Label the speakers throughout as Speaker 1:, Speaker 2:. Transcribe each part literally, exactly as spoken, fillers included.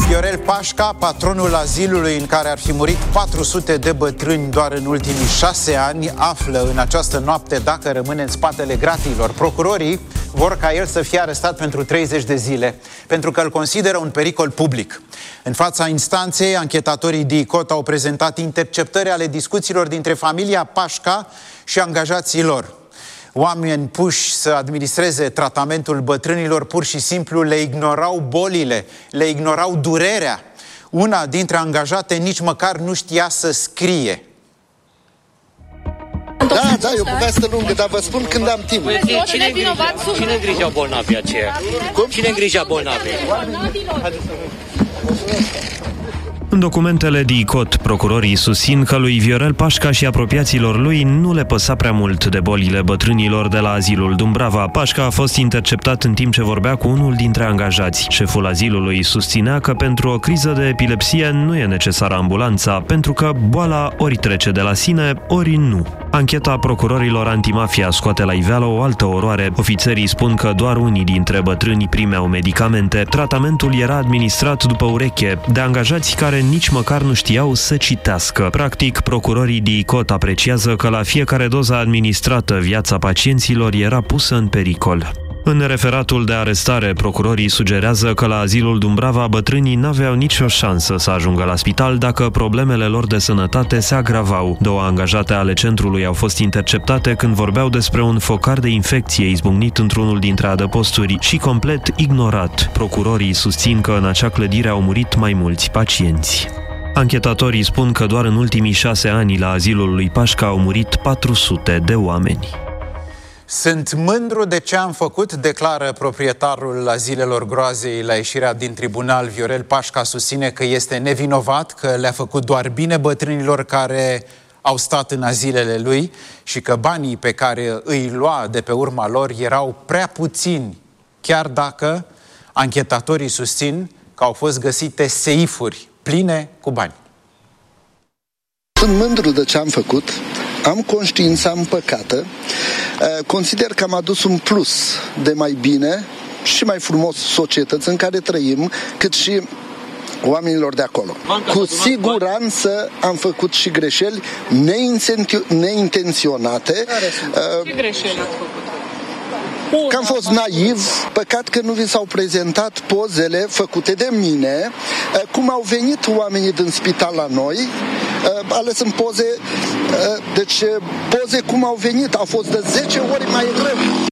Speaker 1: Viorel Pașca, patronul azilului în care ar fi murit patru sute de bătrâni doar în ultimii șase ani, află în această noapte dacă rămâne în spatele gratiilor. Procurorii vor ca el să fie arestat pentru treizeci de zile, pentru că îl consideră un pericol public. În fața instanței, anchetatorii D I C O T au prezentat interceptări ale discuțiilor dintre familia Pașca și angajații lor. Oameni puși să administreze tratamentul bătrânilor pur și simplu le ignorau bolile, le ignorau durerea. Una dintre angajate nici măcar nu știa să scrie.
Speaker 2: Da, da, e o poveste lungă, dar vă spun când am timp.
Speaker 3: Cine îngrija, cine îngrija bolnavii aceia? Cum? Cine îngrija bolnavii?
Speaker 4: În documentele D I C O T, procurorii susțin că lui Viorel Pașca și apropiaților lui nu le păsa prea mult de bolile bătrânilor de la azilul Dumbrava. Pașca a fost interceptat în timp ce vorbea cu unul dintre angajați. Șeful azilului susținea că pentru o criză de epilepsie nu e necesară ambulanța, pentru că boala ori trece de la sine, ori nu. Ancheta procurorilor antimafia scoate la iveală o altă oroare. Ofițerii spun că doar unii dintre bătrâni primeau medicamente. Tratamentul era administrat după ureche, de angajați care nici măcar nu știau să citească. Practic, procurorii D I C O T apreciază că la fiecare doză administrată viața pacienților era pusă în pericol. În referatul de arestare, procurorii sugerează că la azilul Dumbrava bătrânii n-aveau nicio șansă să ajungă la spital dacă problemele lor de sănătate se agravau. Două angajate ale centrului au fost interceptate când vorbeau despre un focar de infecție izbucnit într-unul dintre adăposturi și complet ignorat. Procurorii susțin că în acea clădire au murit mai mulți pacienți. Anchetatorii spun că doar în ultimii șase ani la azilul lui Pașca au murit patru sute de oameni.
Speaker 1: Sunt mândru de ce am făcut, declară proprietarul azilelor Groazei la ieșirea din tribunal. Viorel Pașca susține că este nevinovat, că le-a făcut doar bine bătrânilor care au stat în azilele lui și că banii pe care îi lua de pe urma lor erau prea puțini, chiar dacă anchetatorii susțin că au fost găsite seifuri pline cu bani.
Speaker 2: Sunt mândru de ce am făcut. Am conștiința împăcată, consider că am adus un plus de mai bine și mai frumos societăți în care trăim, cât și oamenilor de acolo. Cu siguranță am făcut și greșeli neintenționate.
Speaker 5: Ce greșeli ați făcut?
Speaker 2: Că am fost naiv, păcat că nu vi s-au prezentat pozele făcute de mine, cum au venit oamenii din spital la noi, ales în poze, deci poze cum au venit, au fost de zece ori mai rău.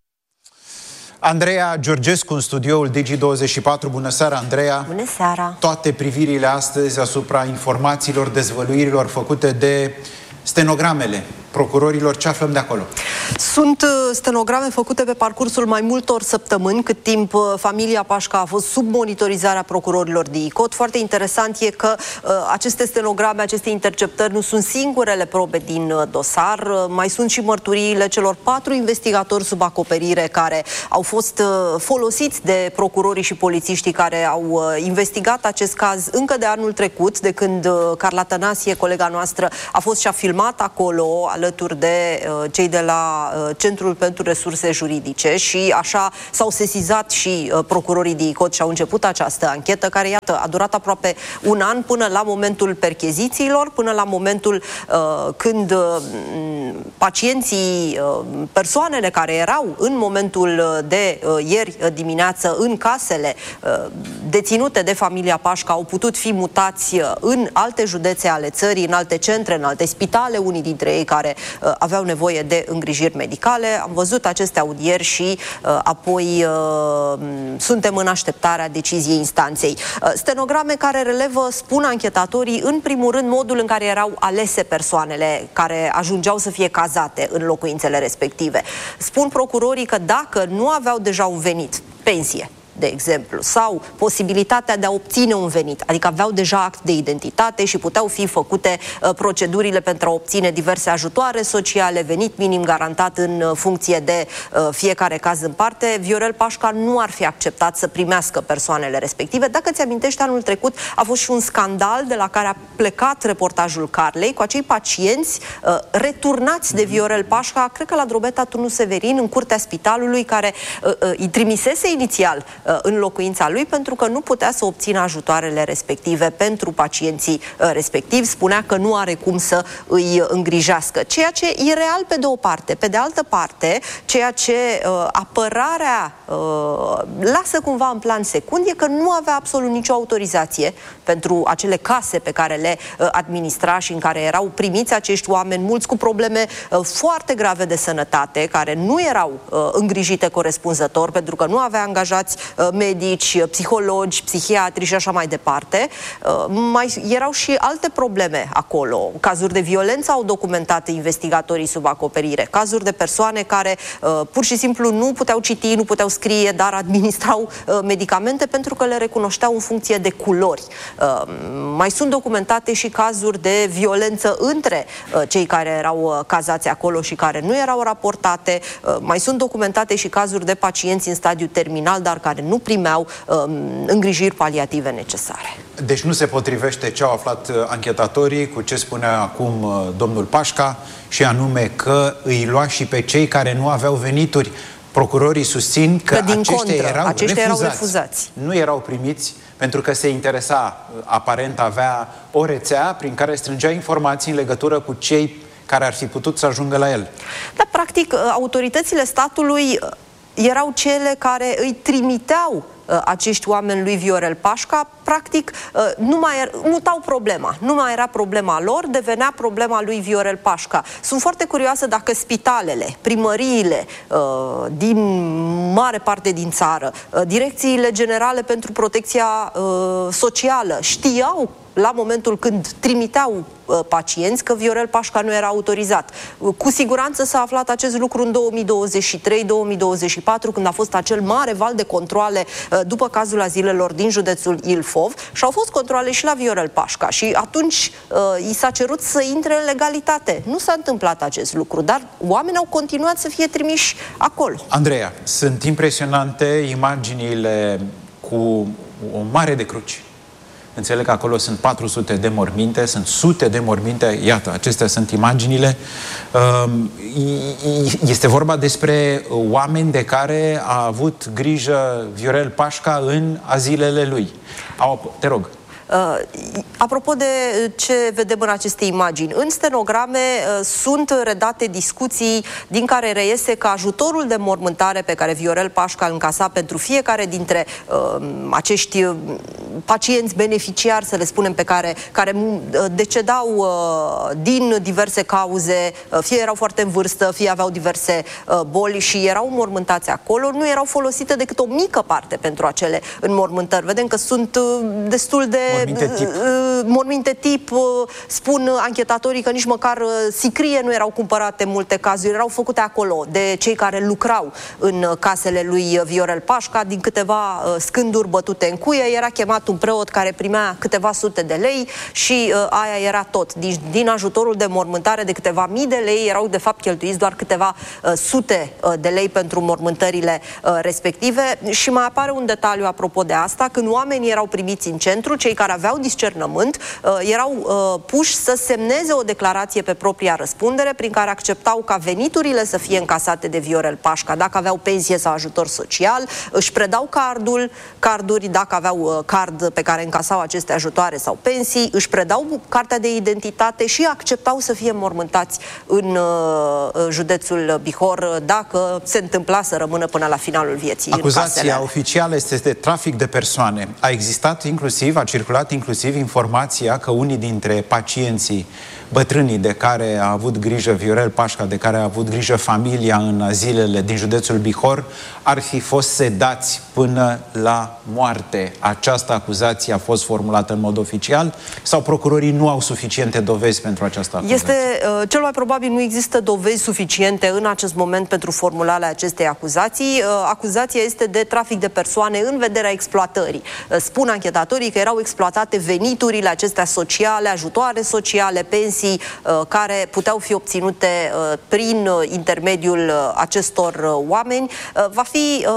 Speaker 1: Andreea Georgescu în studioul Digi douăzeci și patru. Bună seara, Andreea!
Speaker 6: Bună seara!
Speaker 1: Toate privirile astăzi asupra informațiilor, dezvăluirilor făcute de stenogramele procurorilor. Ce aflăm de acolo?
Speaker 6: Sunt stenograme făcute pe parcursul mai multor săptămâni, cât timp familia Pașca a fost sub monitorizarea procurorilor D I C O T. Foarte interesant e că uh, aceste stenograme, aceste interceptări nu sunt singurele probe din uh, dosar. Uh, mai sunt și mărturiile celor patru investigatori sub acoperire care au fost uh, folosiți de procurorii și polițiștii care au uh, investigat acest caz încă de anul trecut, de când uh, Carla Tănasie, colega noastră, a fost și a filmat acolo alături de uh, cei de la Centrul pentru Resurse Juridice și așa s-au sesizat și uh, procurorii D I C O T și au început această anchetă care, iată, a durat aproape un an până la momentul perchezițiilor, până la momentul uh, când uh, pacienții, uh, persoanele care erau în momentul de uh, ieri dimineață în casele uh, deținute de familia Pașca au putut fi mutați în alte județe ale țării, în alte centre, în alte spitale, unii dintre ei care uh, aveau nevoie de îngrijire medicale. Am văzut aceste audieri și uh, apoi uh, suntem în așteptarea deciziei instanței. Uh, stenograme care relevă, spun anchetatorii, în primul rând modul în care erau alese persoanele care ajungeau să fie cazate în locuințele respective. Spun procurorii că dacă nu aveau deja un venit, pensie, de exemplu, sau posibilitatea de a obține un venit, adică aveau deja act de identitate și puteau fi făcute uh, procedurile pentru a obține diverse ajutoare sociale, venit minim garantat în uh, funcție de uh, fiecare caz în parte, Viorel Pașca nu ar fi acceptat să primească persoanele respective. Dacă ți amintești, anul trecut a fost și un scandal de la care a plecat reportajul Carlei cu acei pacienți uh, returnați de Viorel Pașca, cred că la Drobeta Turnu Severin, în curtea spitalului, care uh, uh, îi trimisese inițial în locuința lui pentru că nu putea să obțină ajutoarele respective pentru pacienții respectivi. Spunea că nu are cum să îi îngrijească, ceea ce e real pe de o parte. Pe de altă parte, ceea ce uh, apărarea uh, lasă cumva în plan secund e că nu avea absolut nicio autorizație pentru acele case pe care le uh, administra și în care erau primiți acești oameni, mulți cu probleme uh, foarte grave de sănătate, care nu erau uh, îngrijite corespunzător pentru că nu avea angajați uh, medici, psihologi, psihiatri și așa mai departe. Uh, mai erau și alte probleme acolo. Cazuri de violență au documentat investigatorii sub acoperire, cazuri de persoane care uh, pur și simplu nu puteau citi, nu puteau scrie, dar administrau uh, medicamente pentru că le recunoșteau în funcție de culori. Uh, mai sunt documentate și cazuri de violență între uh, cei care erau uh, cazați acolo și care nu erau raportate. Uh, mai sunt documentate și cazuri de pacienți în stadiu terminal, dar care nu primeau uh, îngrijiri paliative necesare.
Speaker 1: Deci nu se potrivește ce au aflat anchetatorii cu ce spunea acum uh, domnul Pașca, și anume că îi lua și pe cei care nu aveau venituri. Procurorii susțin că, că din aceștia, contră, erau, aceștia refuzați, erau refuzați. Nu erau primiți pentru că se interesa, aparent avea o rețea prin care strângea informații în legătură cu cei care ar fi putut să ajungă la el.
Speaker 6: Dar, practic, autoritățile statului erau cele care îi trimiteau acești oameni lui Viorel Pașca, practic nu mai er, mutau problema. Nu mai era problema lor, devenea problema lui Viorel Pașca. Sunt foarte curioasă dacă spitalele, primăriile din mare parte din țară, direcțiile generale pentru protecția socială știau la momentul când trimiteau uh, pacienți că Viorel Pașca nu era autorizat. Uh, cu siguranță s-a aflat acest lucru în două mii douăzeci și trei două mii douăzeci și patru, când a fost acel mare val de controale uh, după cazul azilelor din județul Ilfov, și au fost controale și la Viorel Pașca și atunci uh, i s-a cerut să intre în legalitate. Nu s-a întâmplat acest lucru, dar oamenii au continuat să fie trimiși acolo.
Speaker 1: Andreea, sunt impresionante imaginile cu o mare de cruci. Înțeleg că acolo sunt patru sute de morminte, sunt sute de morminte, iată, acestea sunt imaginile. Este vorba despre oameni de care a avut grijă Viorel Pașca în azilele lui. Te rog.
Speaker 6: Uh, apropo de ce vedem în aceste imagini, în stenograme uh, sunt redate discuții din care reiese că ajutorul de mormântare pe care Viorel Pașca îl încasa pentru fiecare dintre uh, acești uh, pacienți beneficiari, să le spunem, pe care, care uh, decedau uh, din diverse cauze, uh, fie erau foarte în vârstă, fie aveau diverse uh, boli și erau mormântați acolo, nu erau folosite decât o mică parte pentru acele înmormântări. Vedem că sunt uh, destul de
Speaker 1: morminte tip.
Speaker 6: Morminte tip, spun anchetatorii că nici măcar sicrie nu erau cumpărate în multe cazuri, erau făcute acolo de cei care lucrau în casele lui Viorel Pașca, din câteva scânduri bătute în cuie, era chemat un preot care primea câteva sute de lei și aia era tot. Din, din ajutorul de mormântare de câteva mii de lei erau de fapt cheltuiți doar câteva sute de lei pentru mormântările respective. Și mai apare un detaliu apropo de asta: când oamenii erau primiți în centru, cei care aveau discernământ uh, erau uh, puși să semneze o declarație pe propria răspundere prin care acceptau ca veniturile să fie încasate de Viorel Pașca. Dacă aveau pensie sau ajutor social, își predau cardul, carduri, dacă aveau uh, card pe care încasau aceste ajutoare sau pensii, își predau cartea de identitate și acceptau să fie mormântați în uh, județul Bihor dacă se întâmpla să rămână până la finalul vieții.
Speaker 1: Acuzația oficială este de trafic de persoane. A existat inclusiv, a circulat inclusiv informația că unii dintre pacienții bătrânii de care a avut grijă Viorel Pașca, de care a avut grijă familia în azilele din județul Bihor, ar fi fost sedați până la moarte. Această acuzație a fost formulată în mod oficial sau procurorii nu au suficiente dovezi pentru această acuzație?
Speaker 6: Este, uh, cel mai probabil nu există dovezi suficiente în acest moment pentru formularea acestei acuzații. Uh, acuzația este de trafic de persoane în vederea exploatării. Uh, spun anchetatorii că erau exploatate veniturile acestea sociale, ajutoare sociale, pensii, care puteau fi obținute prin intermediul acestor oameni. Va fi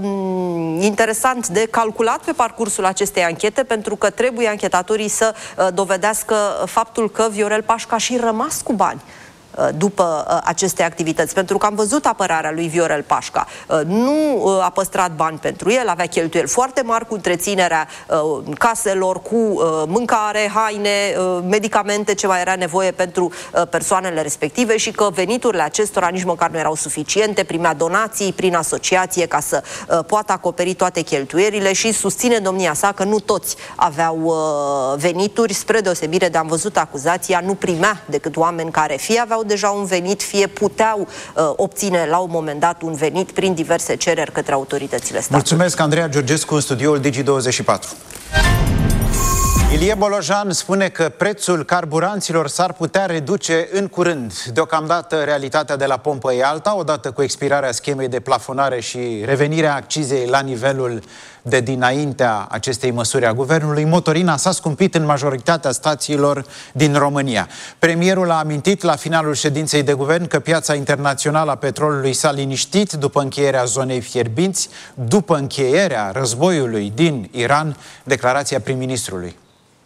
Speaker 6: interesant de calculat pe parcursul acestei anchete, pentru că trebuie anchetatorii să dovedească faptul că Viorel Pașca și rămas cu bani după aceste activități. Pentru că am văzut apărarea lui Viorel Pașca. Nu a păstrat bani pentru el, avea cheltuieli foarte mari cu întreținerea caselor, cu mâncare, haine, medicamente, ce mai era nevoie pentru persoanele respective și că veniturile acestora nici măcar nu erau suficiente, primea donații prin asociație ca să poată acoperi toate cheltuierile și susține domnia sa că nu toți aveau venituri, spre deosebire de am văzut acuzația, nu primea decât oameni care fie aveau deja un venit, fie puteau obține la un moment dat un venit prin diverse cereri către autoritățile statului.
Speaker 1: Mulțumesc, Andreea Georgescu, în studioul Digi douăzeci și patru. Ilie Bolojan spune că prețul carburanților s-ar putea reduce în curând. Deocamdată, realitatea de la pompă e alta, odată cu expirarea schemei de plafonare și revenirea accizei la nivelul de dinaintea acestei măsuri a guvernului. Motorina s-a scumpit în majoritatea stațiilor din România. Premierul a amintit la finalul ședinței de guvern că piața internațională a petrolului s-a liniștit după încheierea zonei fierbinți, după încheierea războiului din Iran, declarația prim-ministrului.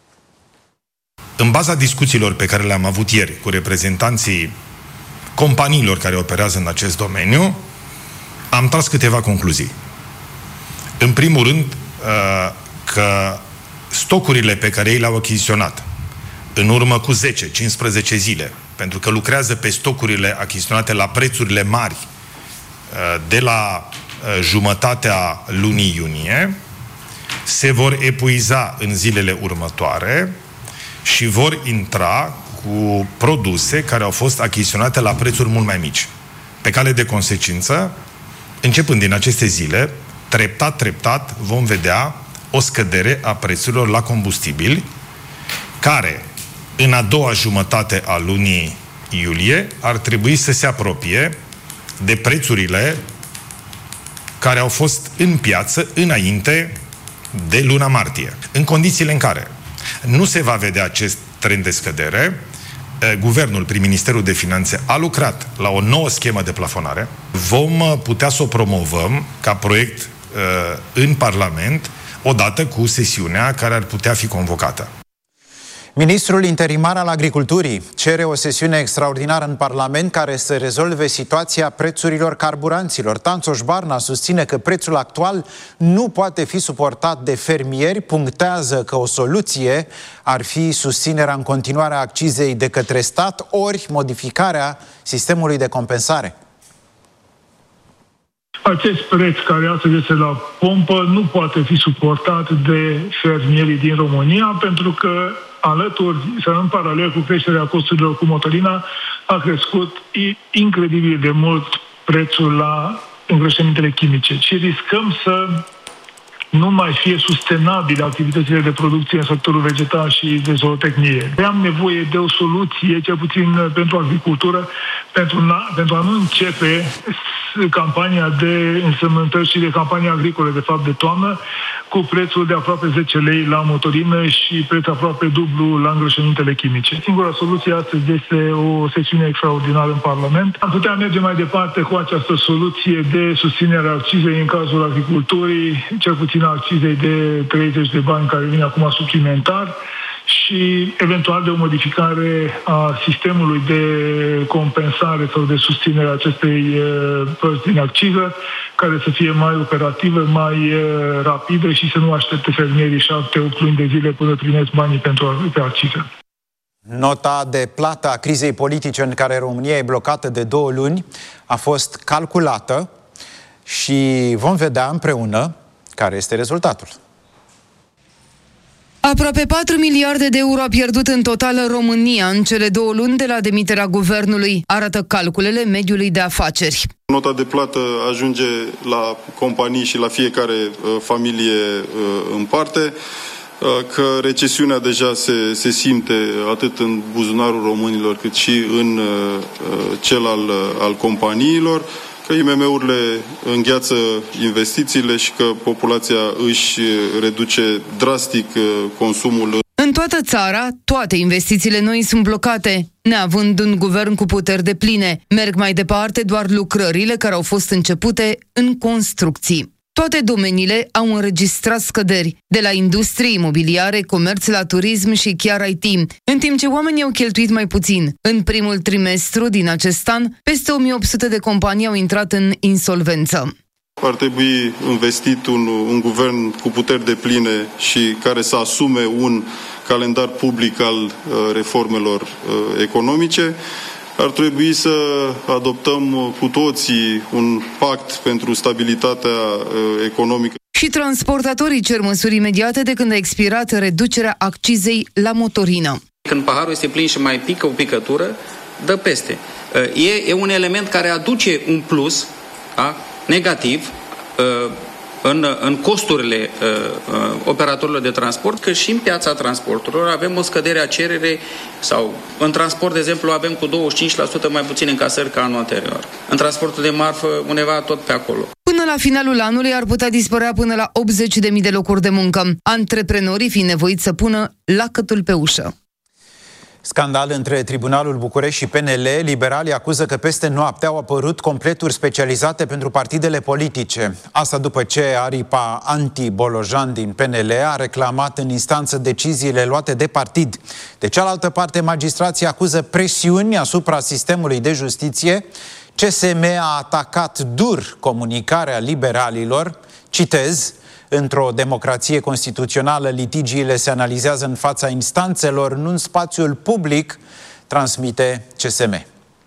Speaker 7: În baza discuțiilor pe care le-am avut ieri cu reprezentanții companiilor care operează în acest domeniu, am tras câteva concluzii. În primul rând, că stocurile pe care ei le-au achiziționat în urmă cu zece cincisprezece zile, pentru că lucrează pe stocurile achiziționate la prețurile mari de la jumătatea lunii iunie, se vor epuiza în zilele următoare și vor intra cu produse care au fost achiziționate la prețuri mult mai mici. Pe cale de consecință, începând din aceste zile, treptat, treptat vom vedea o scădere a prețurilor la combustibili, care în a doua jumătate a lunii iulie ar trebui să se apropie de prețurile care au fost în piață înainte de luna martie. În condițiile în care nu se va vedea acest trend de scădere, guvernul, prin Ministerul de Finanțe, a lucrat la o nouă schemă de plafonare. Vom putea să o promovăm ca proiect în Parlament, odată cu sesiunea care ar putea fi convocată.
Speaker 1: Ministrul interimar al Agriculturii cere o sesiune extraordinară în Parlament care să rezolve situația prețurilor carburanților. Tanțoș Barna susține că prețul actual nu poate fi suportat de fermieri, punctează că o soluție ar fi susținerea în continuare a accizei de către stat, ori modificarea sistemului de compensare.
Speaker 8: Acest preț care astăzi este la pompă nu poate fi suportat de fermierii din România, pentru că alături, sau în paralel cu creșterea costurilor cu motorina, a crescut incredibil de mult prețul la îngrășămintele chimice. Și riscăm să nu mai fie sustenabile activitățile de producție în sectorul vegetal și de zootehnie. Am nevoie de o soluție, cel puțin pentru agricultură, pentru, pentru a nu începe campania de însemnătări și de campania agricole, de fapt de toamnă, cu prețul de aproape zece lei la motorină și preț aproape dublu la îngrășămintele chimice. Singura soluție astăzi este o sesiune extraordinară în Parlament. Am putea merge mai departe cu această soluție de susținere a accizei în cazul agriculturii, cel puțin a accizei de treizeci de bani care vine acum suplimentar, și eventual de o modificare a sistemului de compensare sau de susținere a acestei părți din acciză, care să fie mai operativă, mai rapidă și să nu aștepte fermierii șapte opt luni de zile până primesc banii pentru pe acciză.
Speaker 1: Nota de plată a crizei politice în care România e blocată de două luni a fost calculată și vom vedea împreună care este rezultatul.
Speaker 9: Aproape patru miliarde de euro a pierdut în total în România în cele două luni de la demiterea guvernului, arată calculele mediului de afaceri.
Speaker 10: Nota de plată ajunge la companii și la fiecare uh, familie uh, în parte, uh, că recesiunea deja se, se simte atât în buzunarul românilor cât și în uh, cel al, uh, al companiilor, că I M M-urile îngheață investițiile și că populația își reduce drastic consumul.
Speaker 9: În toată țara, toate investițiile noi sunt blocate, neavând un guvern cu puteri depline. Merg mai departe doar lucrările care au fost începute în construcții. Toate domeniile au înregistrat scăderi, de la industrie imobiliare, comerț la turism și chiar I T, în timp ce oamenii au cheltuit mai puțin. În primul trimestru din acest an, peste o mie opt sute de companii au intrat în insolvență.
Speaker 10: Ar trebui investit un, un guvern cu puteri depline și care să asume un calendar public al uh, reformelor uh, economice. Ar trebui să adoptăm cu toții un pact pentru stabilitatea uh, economică.
Speaker 9: Și transportatorii cer măsuri imediate de când a expirat reducerea accizei la motorină.
Speaker 11: Când paharul este plin și mai pică o picătură, dă peste. E, e un element care aduce un plus, da, negativ în, în costurile operatorilor de transport, că și în piața transporturilor avem o scădere a cerere sau în transport, de exemplu, avem cu douăzeci și cinci la sută mai puțin încasări ca anul anterior. În transportul de marfă, undeva tot pe acolo.
Speaker 9: Până la finalul anului ar putea dispărea până la optzeci de mii de locuri de muncă, antreprenorii fiind nevoiți să pună lacătul pe ușă.
Speaker 1: Scandal între Tribunalul București și P N L. Liberalii acuză că peste noapte au apărut completuri specializate pentru partidele politice. Asta după ce aripa anti-Bolojan din P N L a reclamat în instanță deciziile luate de partid. De cealaltă parte, magistrații acuză presiuni asupra sistemului de justiție. C S M a atacat dur comunicarea liberalilor. Citez: într-o democrație constituțională, litigiile se analizează în fața instanțelor, nu în spațiul public, transmite C S M.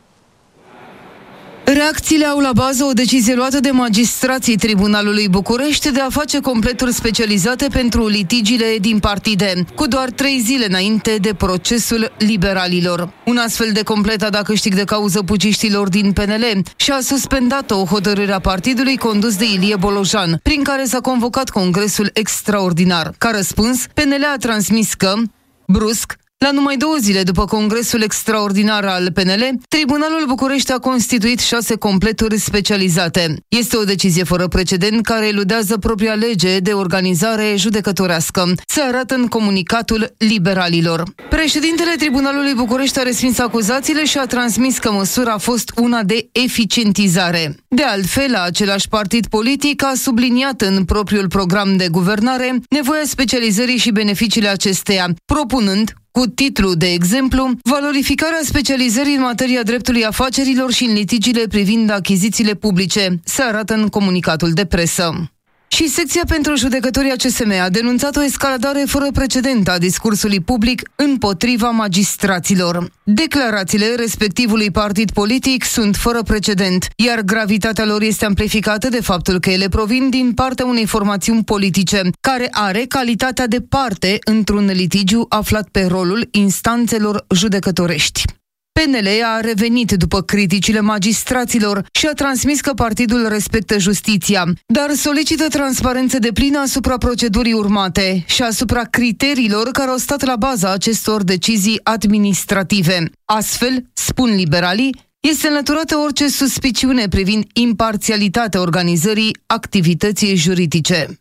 Speaker 9: Reacțiile au la bază o decizie luată de magistrații Tribunalului București de a face completuri specializate pentru litigiile din partide, cu doar trei zile înainte de procesul liberalilor. Un astfel de complet a dat câștig de cauză puciștilor din P N L și a suspendat o hotărâre a partidului condus de Ilie Bolojan, prin care s-a convocat congresul extraordinar. Ca răspuns, P N L a transmis că, brusc, la numai două zile după congresul extraordinar al P N L, Tribunalul București a constituit șase completuri specializate. Este o decizie fără precedent care eludează propria lege de organizare judecătorească, se arată în comunicatul liberalilor. Președintele Tribunalului București a respins acuzațiile și a transmis că măsura a fost una de eficientizare. De altfel, același partid politic a subliniat în propriul program de guvernare nevoia specializării și beneficiile acesteia, propunând, cu titlu de exemplu, valorificarea specializării în materia dreptului afacerilor și în litigiile privind achizițiile publice, se arată în comunicatul de presă. Și secția pentru judecătorii A C S M a denunțat o escaladare fără precedent a discursului public împotriva magistraților. Declarațiile respectivului partid politic sunt fără precedent, iar gravitatea lor este amplificată de faptul că ele provin din partea unei formațiuni politice, care are calitatea de parte într-un litigiu aflat pe rolul instanțelor judecătorești. P N L a revenit după criticile magistraților și a transmis că partidul respectă justiția, dar solicită transparență deplină asupra procedurii urmate și asupra criteriilor care au stat la baza acestor decizii administrative. Astfel, spun liberalii, este înlăturată orice suspiciune privind imparțialitatea organizării activității juridice.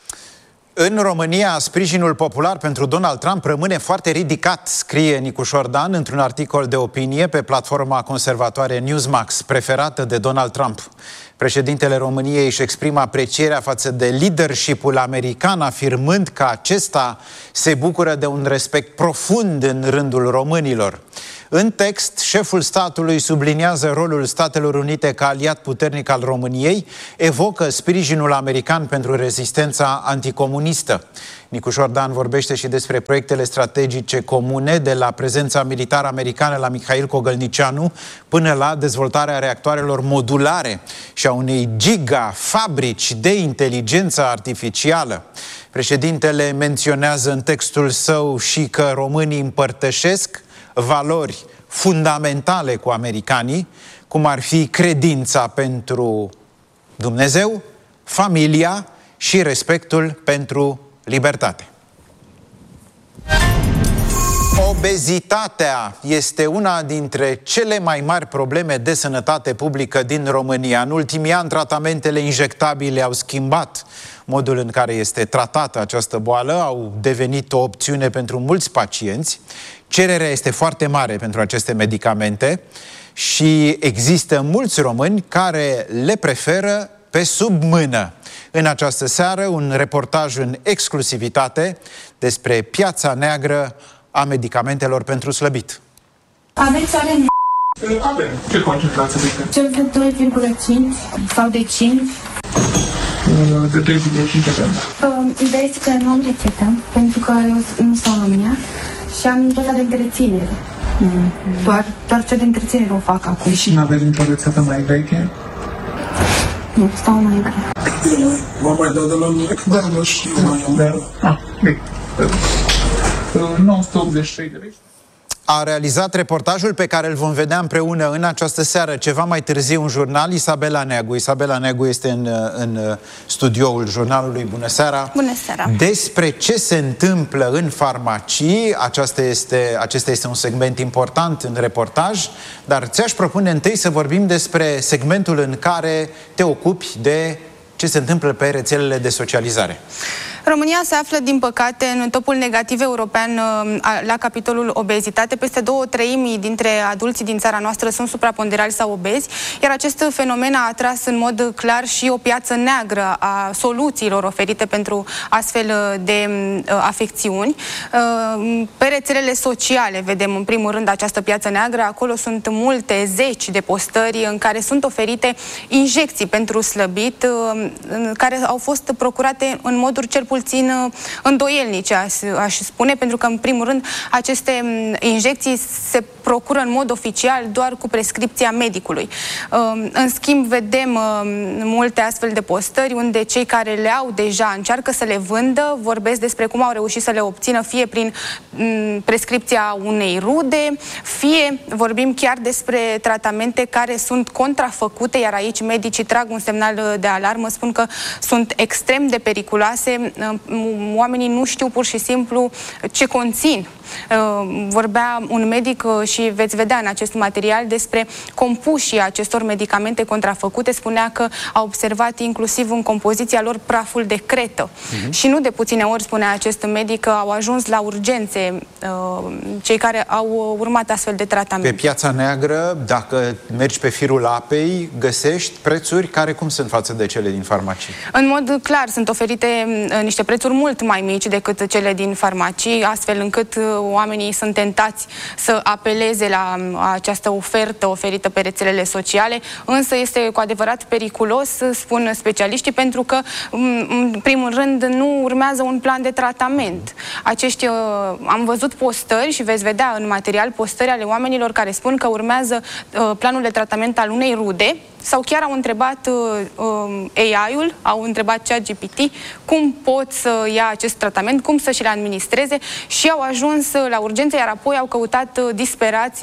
Speaker 1: În România, sprijinul popular pentru Donald Trump rămâne foarte ridicat, scrie Nicu Șordan într-un articol de opinie pe platforma conservatoare Newsmax, preferată de Donald Trump. Președintele României își exprimă aprecierea față de leadership-ul american, afirmând că acesta se bucură de un respect profund în rândul românilor. În text, șeful statului subliniază rolul Statelor Unite ca aliat puternic al României, evocă sprijinul american pentru rezistența anticomunistă. Nicu Șordan vorbește și despre proiectele strategice comune, de la prezența militară americană la Mihail Cogălnicianu până la dezvoltarea reactoarelor modulare și a unei gigafabrici de inteligență artificială. Președintele menționează în textul său și că românii împărtășesc valori fundamentale cu americanii, cum ar fi credința pentru Dumnezeu, familia și respectul pentru libertate. Obezitatea este una dintre cele mai mari probleme de sănătate publică din România. În ultimii ani, tratamentele injectabile au schimbat modul în care este tratată această boală, au devenit o opțiune pentru mulți pacienți. Cererea este foarte mare pentru aceste medicamente și există mulți români care le preferă pe sub mână. În această seară, un reportaj în exclusivitate despre piața neagră a medicamentelor pentru slăbit.
Speaker 12: Aveți alen?
Speaker 13: Avem. Ce concentrație de
Speaker 12: Cel de doi virgulă cinci sau de cinci?
Speaker 13: De trei virgulă cinci avem.
Speaker 12: Uh, ideea este că nu am rețetă, pentru că eu nu stau în România și am doza de întreținere. Mm. Doar, doar cea de întreținere o fac acum.
Speaker 13: Și nu aveți nicio rețetă mai veche?
Speaker 12: Nu, stau mai veche.
Speaker 13: Vă mai dau de la mine? Da, nu știu mai am. Ah, bine. nouă sute optzeci și trei de lei.
Speaker 1: A realizat reportajul pe care îl vom vedea împreună în această seară, ceva mai târziu, un jurnal, Isabela Neagu. Isabela Neagu este în, în studioul jurnalului. Bună seara!
Speaker 14: Bună seara!
Speaker 1: Despre ce se întâmplă în farmacii, acesta este, acesta este un segment important în reportaj, dar ți-aș propune întâi să vorbim despre segmentul în care te ocupi de ce se întâmplă pe rețelele de socializare.
Speaker 14: România se află, din păcate, în topul negativ european la capitolul obezitate. Peste două treimi dintre adulții din țara noastră sunt supraponderali sau obezi, iar acest fenomen a atras în mod clar și o piață neagră a soluțiilor oferite pentru astfel de afecțiuni. Pe rețelele sociale vedem în primul rând această piață neagră. Acolo sunt multe zeci de postări în care sunt oferite injecții pentru slăbit, care au fost procurate în moduri cel puțin puțin îndoielnice, aș spune, pentru că, în primul rând, aceste injecții se procură în mod oficial doar cu prescripția medicului. În schimb, vedem multe astfel de postări unde cei care le au deja încearcă să le vândă, vorbesc despre cum au reușit să le obțină, fie prin prescripția unei rude, fie vorbim chiar despre tratamente care sunt contrafăcute, iar aici medicii trag un semnal de alarmă, spun că sunt extrem de periculoase. Oamenii nu știu pur și simplu ce conțin. Vorbea un medic și veți vedea în acest material despre compușii acestor medicamente contrafăcute. Spunea că a observat inclusiv în compoziția lor praful de cretă. Uh-huh. Și nu de puține ori, spunea acest medic, că au ajuns la urgențe cei care au urmat astfel de tratament.
Speaker 1: Pe piața neagră, dacă mergi pe firul apei, găsești prețuri care cum sunt față de cele din farmacii?
Speaker 14: În mod clar, sunt oferite niște prețuri mult mai mici decât cele din farmacii, astfel încât oamenii sunt tentați să apeleze la această ofertă oferită pe rețelele sociale, însă este cu adevărat periculos, spun specialiștii, pentru că, în primul rând, nu urmează un plan de tratament. Acești, am văzut postări și veți vedea în material postări ale oamenilor care spun că urmează planul de tratament al unei rude, sau chiar au întrebat A I-ul, au întrebat ChatGPT cum pot să ia acest tratament, cum să și-l administreze, și au ajuns la urgență, iar apoi au căutat disperați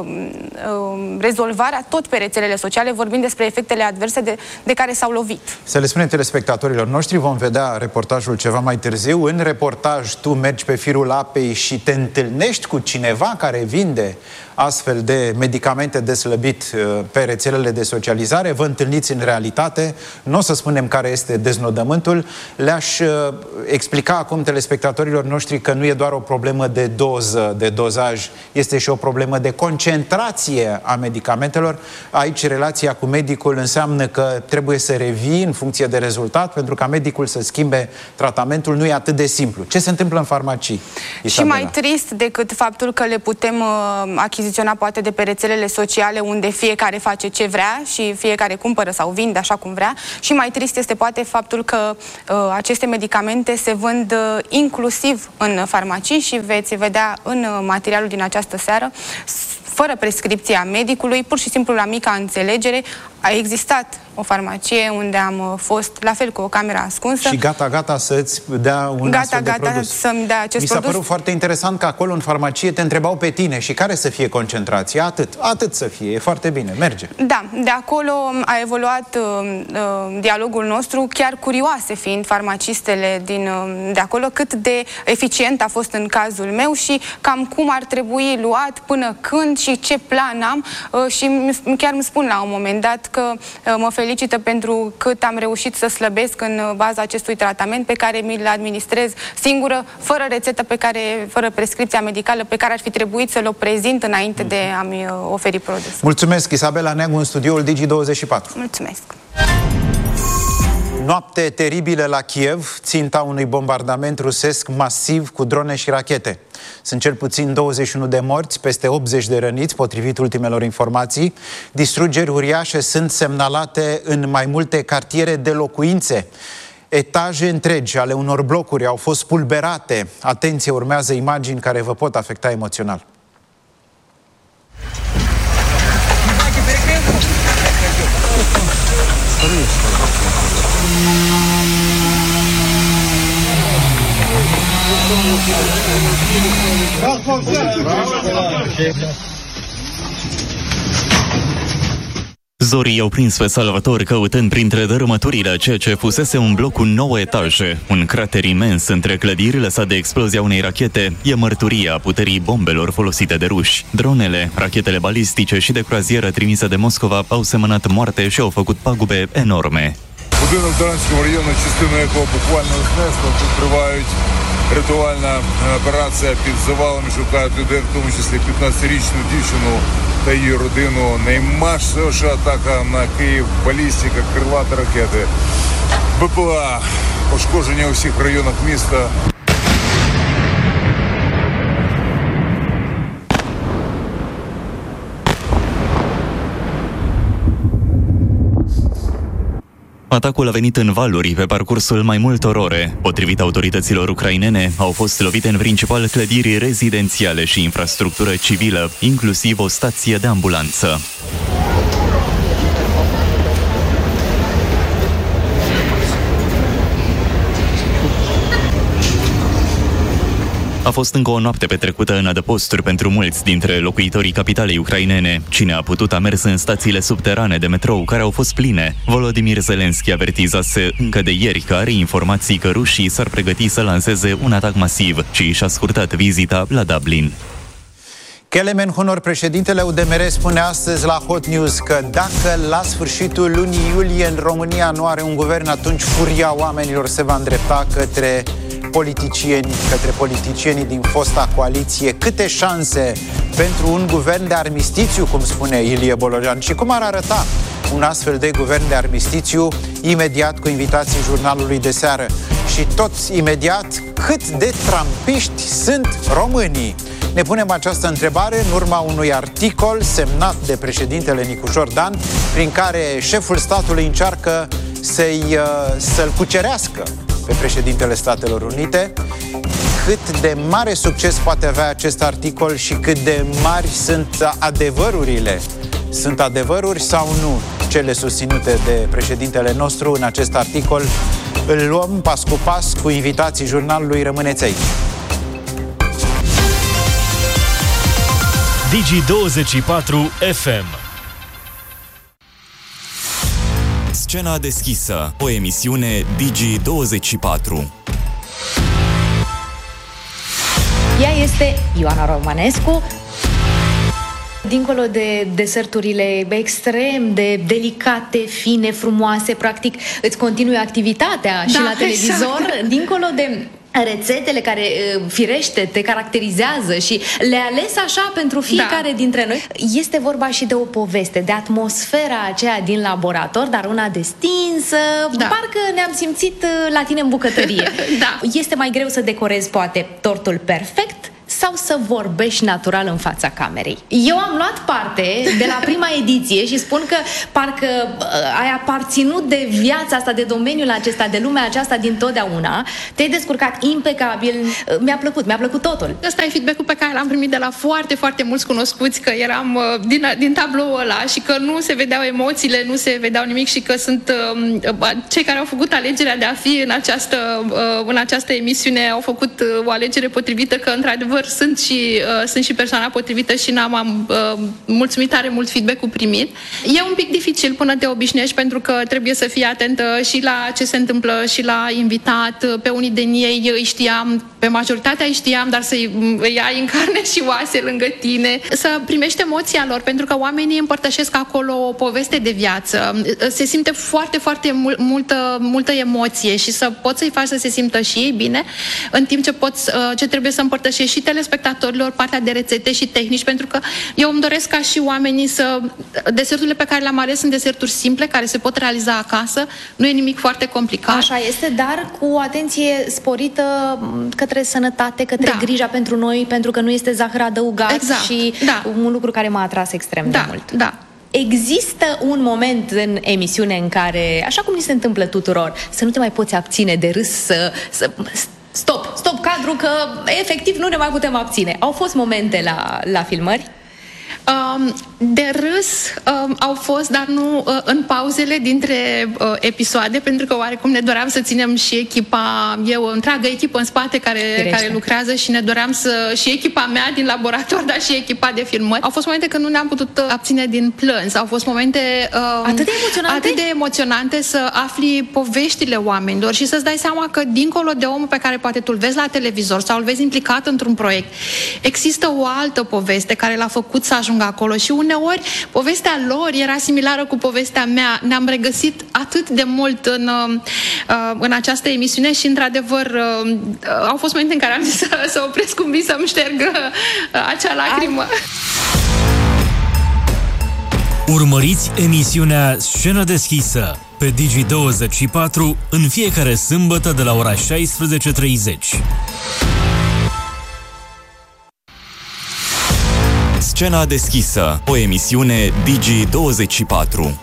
Speaker 14: rezolvarea tot pe rețelele sociale, vorbind despre efectele adverse de, de care s-au lovit.
Speaker 1: Să le spunem telespectatorilor noștri, vom vedea reportajul ceva mai târziu. În reportaj tu mergi pe firul apei și te întâlnești cu cineva care vinde astfel de medicamente de slăbit pe rețelele de socializare. Vă întâlniți în realitate, nu o să spunem care este deznodământul. Le-aș explica acum telespectatorilor noștri că nu e doar o problemă de doză, de dozaj, este și o problemă de concentrație a medicamentelor. Aici relația cu medicul înseamnă că trebuie să revii în funcție de rezultat, pentru ca medicul să schimbe tratamentul. Nu e atât de simplu. Ce se întâmplă în farmacii, Isabela?
Speaker 14: Și mai trist decât faptul că le putem uh, achiziționa poate de pe rețelele sociale, unde fiecare face ce vrea și fiecare cumpără sau vinde așa cum vrea, și mai trist este poate faptul că uh, aceste medicamente se vând uh, inclusiv în farmacii, și veți vedea în uh, materialul din această seară, fără prescripția medicului, pur și simplu la mica înțelegere. A existat o farmacie unde am fost, la fel, cu o cameră ascunsă.
Speaker 1: Și gata, gata să-ți dea un
Speaker 14: gata,
Speaker 1: astfel de
Speaker 14: gata
Speaker 1: produs.
Speaker 14: să-mi dea acest
Speaker 1: Mi s-a
Speaker 14: produs.
Speaker 1: părut foarte interesant că acolo în farmacie te întrebau pe tine și care să fie concentrația. Atât, atât să fie, e foarte bine, merge.
Speaker 14: Da, de acolo a evoluat uh, uh, dialogul nostru, chiar curioase fiind farmacistele din, uh, de acolo, cât de eficient a fost în cazul meu și cam cum ar trebui luat, până când și ce plan am, uh, și chiar îmi spun la un moment dat că uh, mă felicită pentru cât am reușit să slăbesc în baza acestui tratament pe care mi-l administrez singură, fără rețetă, pe care, fără prescripția medicală pe care ar fi trebuit să-l o prezint înainte de a-mi oferi produs.
Speaker 1: Mulțumesc, Isabela Neagu, în studioul Digi douăzeci și patru.
Speaker 14: Mulțumesc!
Speaker 1: Noapte teribilă la Kiev, ținta unui bombardament rusesc masiv cu drone și rachete. Sunt cel puțin douăzeci și unu de morți, peste optzeci de răniți, potrivit ultimelor informații. Distrugeri uriașe sunt semnalate în mai multe cartiere de locuințe. Etaje întregi ale unor blocuri au fost spulberate. Atenție, urmează imagini care vă pot afecta emoțional.
Speaker 15: Zorii au prins pe salvatori căutând printre dărâmăturile ceea ce fusese un bloc cu nouă etaje. Un crater imens între clădiri lăsat de explozia unei rachete e mărturia puterii bombelor folosite de ruși. Dronele, rachetele balistice și de croazieră trimise de Moscova au semănat moarte și au făcut pagube enorme.
Speaker 16: Будинок Таранського району, частину якого буквально знесло, тут тривають ритуальна операція під завалами, шукають людей, в тому числі п'ятнадцятирічну дівчину та її родину. Наймасовіша атака на Київ, балістика, крилаті ракети, БПЛА, пошкодження у всіх районах міста.
Speaker 15: Atacul a venit în valuri pe parcursul mai multor ore. Potrivit autorităților ucrainene, au fost lovite în principal clădiri rezidențiale și infrastructură civilă, inclusiv o stație de ambulanță. A fost încă o noapte petrecută în adăposturi pentru mulți dintre locuitorii capitalei ucrainene. Cine a putut a mers în stațiile subterane de metrou, care au fost pline. Volodymyr Zelensky avertizase încă de ieri că are informații că rușii s-ar pregăti să lanseze un atac masiv și și-a scurtat vizita la Dublin.
Speaker 1: Kelemen Honor, președintele U D M R, spune astăzi la Hot News că dacă la sfârșitul lunii iulie în România nu are un guvern, atunci furia oamenilor se va îndrepta către politicieni, către politicienii din fosta coaliție. Câte șanse pentru un guvern de armistițiu, cum spune Ilie Bolojan, și cum ar arăta un astfel de guvern de armistițiu? Imediat cu invitații jurnalului de seară. Și toți imediat, cât de trampiști sunt românii? Ne punem această întrebare în urma unui articol semnat de președintele Nicușor Dan, prin care șeful statului încearcă să-i, să-l cucerească pe președintele Statelor Unite. Cât de mare succes poate avea acest articol și cât de mari sunt adevărurile? Sunt adevăruri sau nu cele susținute de președintele nostru în acest articol? Îl luăm pas cu pas cu invitații jurnalului. Rămâneți aici.
Speaker 17: Digi douăzeci și patru F M.
Speaker 15: Scena deschisă, o emisiune Digi douăzeci și patru.
Speaker 18: Ea este Ioana Romanescu. Dincolo de deserturile extrem de delicate, fine, frumoase, practic îți continui activitatea și
Speaker 19: da,
Speaker 18: la televizor, exact. Dincolo de rețetele care, firește, te caracterizează și le ales așa pentru fiecare da. dintre noi. Este vorba și de o poveste, de atmosfera aceea din laborator, dar una destinsă, da. Parcă ne-am simțit la tine în bucătărie. Da. Este mai greu să decorezi, poate, tortul perfect sau să vorbești natural în fața camerei. Eu am luat parte de la prima ediție și spun că parcă uh, ai aparținut de viața asta, de domeniul acesta, de lumea aceasta din totdeauna. Te-ai descurcat impecabil. Uh, mi-a plăcut, mi-a plăcut totul.
Speaker 19: Ăsta e feedback-ul pe care l-am primit de la foarte, foarte mulți cunoscuți, că eram uh, din, din tabloul ăla și că nu se vedeau emoțiile, nu se vedeau nimic și că sunt uh, cei care au făcut alegerea de a fi în această, uh, în această emisiune au făcut uh, o alegere potrivită, că într-adevăr sunt și, uh, sunt și persoana potrivită și n-am am, uh, mulțumit tare mult feedback-ul primit. E un pic dificil până te obișnuiești, pentru că trebuie să fii atentă și la ce se întâmplă și la invitat. Pe unii din ei îi știam, pe majoritatea îi știam, dar să-i îi ai în carne și oase lângă tine, să primești emoția lor, pentru că oamenii împărtășesc acolo o poveste de viață. Se simte foarte, foarte mul- multă, multă emoție și să poți să-i faci să se simtă și ei bine, în timp ce, poți, ce trebuie să împărtășești și telespectatorilor partea de rețete și tehnici, pentru că eu îmi doresc ca și oamenii să... Deserturile pe care le-am ales sunt deserturi simple, care se pot realiza acasă, nu e nimic foarte complicat.
Speaker 18: Așa este, dar cu o atenție sporită către sănătate, către da. grija pentru noi, pentru că nu este zahăr adăugat exact. și da. un lucru care m-a atras extrem
Speaker 19: da.
Speaker 18: de mult.
Speaker 19: Da.
Speaker 18: Există un moment în emisiune în care, așa cum ni se întâmplă tuturor, să nu te mai poți abține de râs, să... să stop, stop cadru, că efectiv nu ne mai putem abține. Au fost momente la, la filmări?
Speaker 19: Um, de râs um, au fost, dar nu uh, în pauzele dintre uh, episoade, pentru că oarecum ne doream să ținem și echipa, eu, o întreagă echipă în spate care, care lucrează și ne doream să, și echipa mea din laborator, dar și echipa de filmări. Au fost momente când nu ne-am putut abține din plâns, au fost momente um,
Speaker 18: atât de emoționante?
Speaker 19: atât de emoționante să afli poveștile oamenilor și să-ți dai seama că dincolo de omul pe care poate tu-l vezi la televizor sau îl vezi implicat într-un proiect, există o altă poveste care l-a făcut să ajungă acolo și uneori povestea lor era similară cu povestea mea. Ne-am regăsit atât de mult în, în această emisiune și într-adevăr au fost momente în care am zis să, să opresc un vis, să-mi șterg acea lacrimă.
Speaker 17: Urmăriți emisiunea Scenă deschisă pe Digi douăzeci și patru în fiecare sâmbătă de la ora șaisprezece treizeci.
Speaker 15: Scena deschisă, o emisiune Digi douăzeci și patru.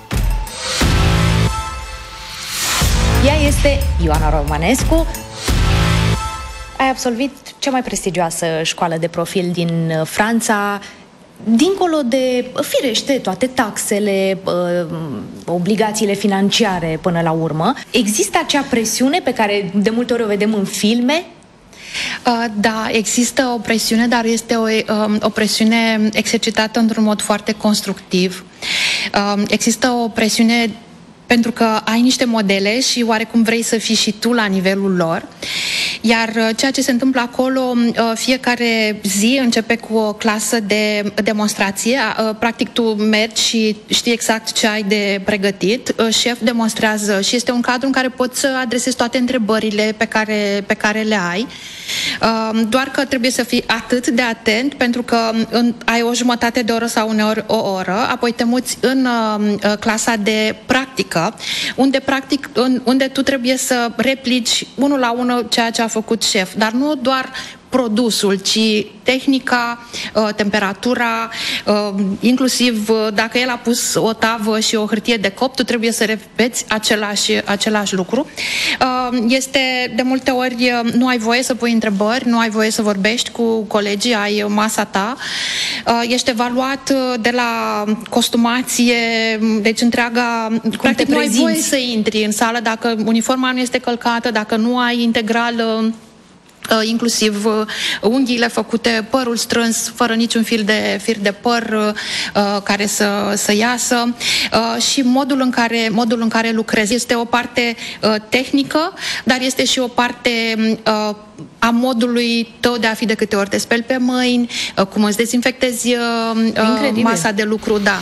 Speaker 18: Ea este Ioana Romanescu. Ai absolvit cea mai prestigioasă școală de profil din Franța. Dincolo de, firește, toate taxele, obligațiile financiare până la urmă, există acea presiune pe care de multe ori o vedem în filme?
Speaker 19: Uh, da, există o presiune, dar este o, um, o presiune exercitată într-un mod foarte constructiv. Uh, există o presiune pentru că ai niște modele și oarecum vrei să fii și tu la nivelul lor. Iar ceea ce se întâmplă acolo, fiecare zi începe cu o clasă de demonstrație. Practic tu mergi și știi exact ce ai de pregătit. Șef demonstrează și este un cadru în care poți să adresezi toate întrebările pe care, pe care le ai. Doar că trebuie să fii atât de atent pentru că ai o jumătate de oră sau uneori o oră, apoi te muți în clasa de practică, unde, practic, unde tu trebuie să replici unul la unul ceea ce a făcut șef, dar nu doar produsul, ci tehnica, temperatura, inclusiv dacă el a pus o tavă și o hârtie de copt, tu trebuie să repeți același, același lucru. Este de multe ori, nu ai voie să pui întrebări, nu ai voie să vorbești cu colegii, ai masa ta, ești evaluat de la costumație, deci întreaga, cum practic nu ai voie să intri în sală dacă uniforma nu este călcată, dacă nu ai integral inclusiv unghiile făcute, părul strâns, fără niciun fir de, fir de păr uh, care să, să iasă uh, și modul în care, modul în care lucrezi. Este o parte uh, tehnică, dar este și o parte uh, a modului tău de a fi de câte ori te speli pe mâini, uh, cum îți dezinfectezi uh, masa de lucru, da.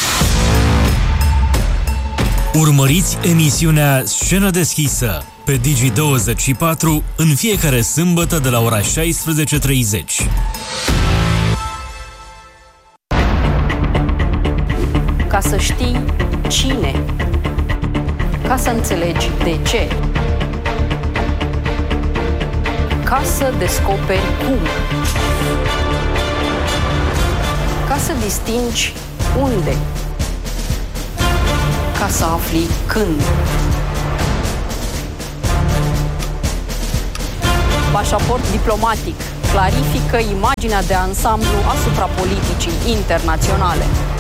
Speaker 17: Urmăriți emisiunea Scenă deschisă pe Digi douăzeci și patru în fiecare sâmbătă de la ora șaisprezece treizeci.
Speaker 20: Ca să știi cine, ca să înțelegi de ce, ca să descoperi cum, ca să distingi unde, ca să afli când. Pașaport diplomatic clarifică imaginea de ansamblu asupra politicii internaționale.